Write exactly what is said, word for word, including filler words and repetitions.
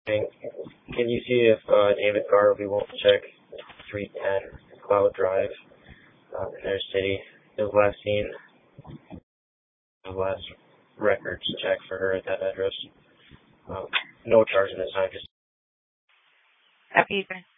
And can you see if uh, David Garvey won't check three ten Cloud Drive, uh, in their city? It was last seen, the last records check for her at that address. Um, no charge in this time, just Copy.